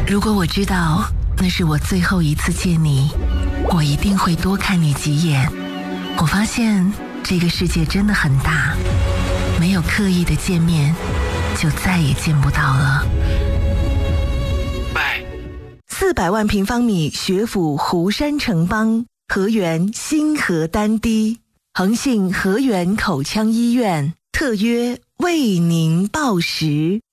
如果我知道那是我最后一次见你，我一定会多看你几眼。我发现这个世界真的很大，没有刻意的见面，就再也见不到了。 拜。 400万平方米学府湖山城邦，河源新河丹堤，恒信河源口腔医院特约为您报时。